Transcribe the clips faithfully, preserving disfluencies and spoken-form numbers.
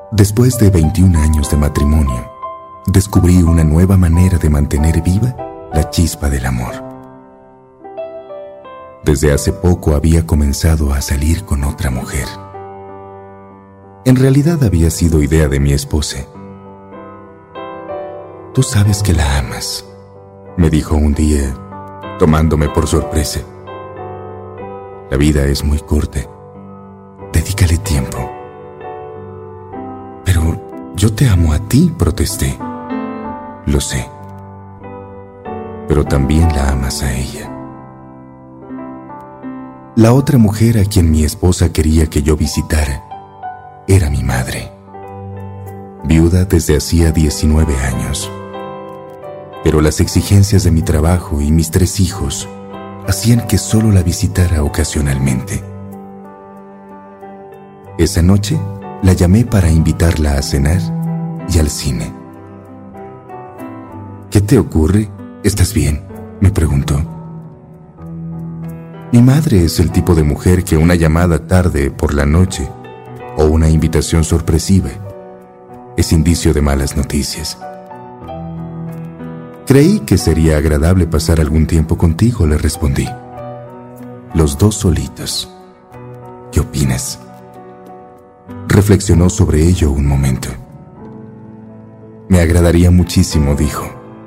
Después de veintiún años de matrimonio, descubrí una nueva manera de mantener viva la chispa del amor. Desde hace poco había comenzado a salir con otra mujer. En realidad había sido idea de mi esposa. Tú sabes que la amas, me dijo un día, tomándome por sorpresa. La vida es muy corta. Dedícale tiempo. Pero yo te amo a ti, protesté. Lo sé. Pero también la amas a ella. La otra mujer a quien mi esposa quería que yo visitara era mi madre. Viuda desde hacía diecinueve años. Pero las exigencias de mi trabajo y mis tres hijos hacían que solo la visitara ocasionalmente. Esa noche la llamé para invitarla a cenar y al cine. ¿Qué te ocurre? ¿Estás bien?, me preguntó. Mi madre es el tipo de mujer que una llamada tarde por la noche o una invitación sorpresiva es indicio de malas noticias. Creí que sería agradable pasar algún tiempo contigo, le respondí. Los dos solitos. ¿Qué opinas? Reflexionó sobre ello un momento. Me agradaría muchísimo, dijo.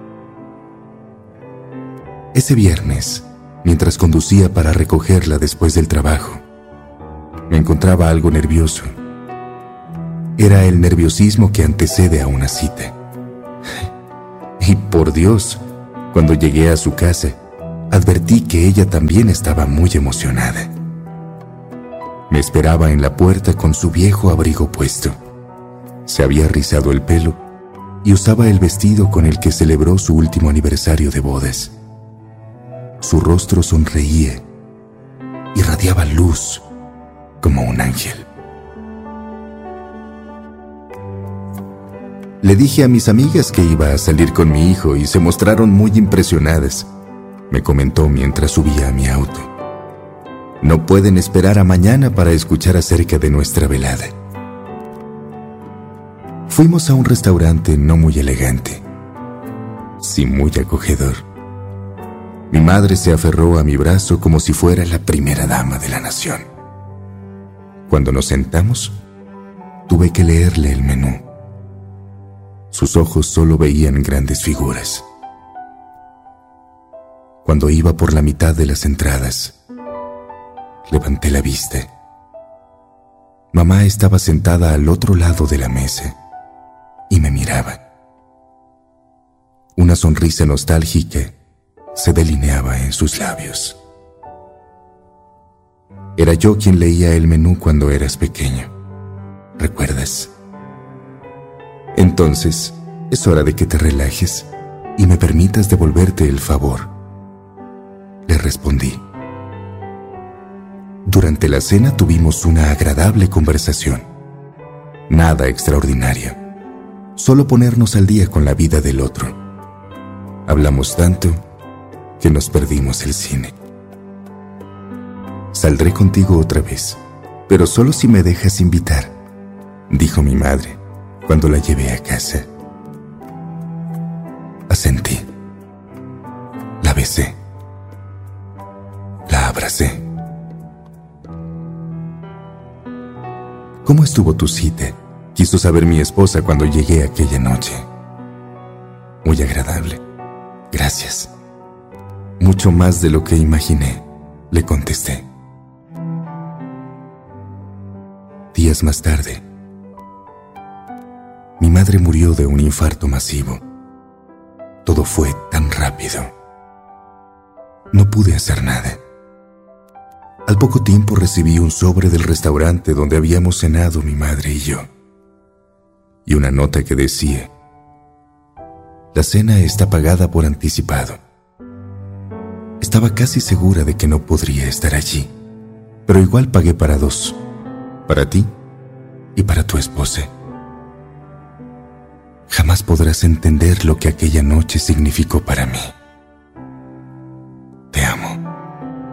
Ese viernes, mientras conducía para recogerla después del trabajo, me encontraba algo nervioso. Era el nerviosismo que antecede a una cita. Y por Dios, cuando llegué a su casa, advertí que ella también estaba muy emocionada. Me esperaba en la puerta con su viejo abrigo puesto. Se había rizado el pelo y usaba el vestido con el que celebró su último aniversario de bodas. Su rostro sonreía, irradiaba luz como un ángel. Le dije a mis amigas que iba a salir con mi hijo y se mostraron muy impresionadas, me comentó mientras subía a mi auto. No pueden esperar a mañana para escuchar acerca de nuestra velada. Fuimos a un restaurante no muy elegante, sí muy acogedor. Mi madre se aferró a mi brazo como si fuera la primera dama de la nación. Cuando nos sentamos, tuve que leerle el menú. Sus ojos solo veían grandes figuras. Cuando iba por la mitad de las entradas, levanté la vista. Mamá estaba sentada al otro lado de la mesa y me miraba. Una sonrisa nostálgica se delineaba en sus labios. Era yo quien leía el menú cuando eras pequeño, ¿recuerdas? Entonces, es hora de que te relajes y me permitas devolverte el favor, le respondí. Durante la cena tuvimos una agradable conversación. Nada extraordinario, solo ponernos al día con la vida del otro. Hablamos tanto que nos perdimos el cine. Saldré contigo otra vez, pero solo si me dejas invitar, dijo mi madre cuando la llevé a casa. Asentí. La besé. La abracé. ¿Cómo estuvo tu cita?, quiso saber mi esposa cuando llegué aquella noche. Muy agradable. Gracias. Mucho más de lo que imaginé, le contesté. Días más tarde, mi madre murió de un infarto masivo. Todo fue tan rápido. No pude hacer nada. Al poco tiempo recibí un sobre del restaurante donde habíamos cenado mi madre y yo, y una nota que decía: la cena está pagada por anticipado. Estaba casi segura de que no podría estar allí, pero igual pagué para dos, para ti y para tu esposa. Jamás podrás entender lo que aquella noche significó para mí. Te amo.